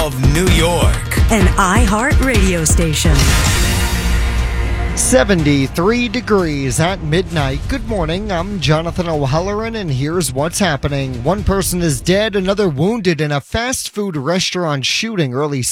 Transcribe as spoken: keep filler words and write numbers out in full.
of New York. An iHeart radio station. seventy-three degrees at midnight. Good morning. I'm Jonathan O'Halloran, and here's what's happening. One person is dead, another wounded in a fast food restaurant shooting early